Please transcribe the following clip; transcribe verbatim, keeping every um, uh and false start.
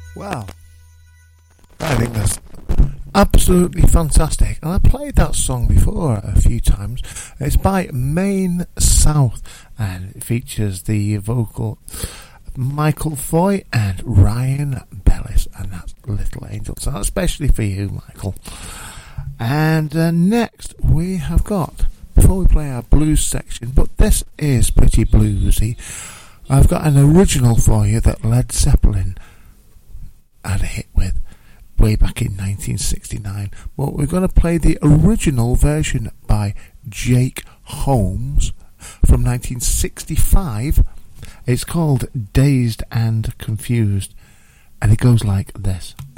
Well, I think that's absolutely fantastic. And I played that song before a few times. It's by Maine South and it features the vocal Michael Foy and Ryan Bellis, and that's Little Angel. So that's especially for you, Michael. And uh, next we have got, before we play our blues section, but this is pretty bluesy, I've got an original for you that Led Zeppelin had a hit with way back in nineteen sixty-nine. Well, we're going to play the original version by Jake Holmes from nineteen sixty-five. It's called Dazed and Confused, and it goes like this.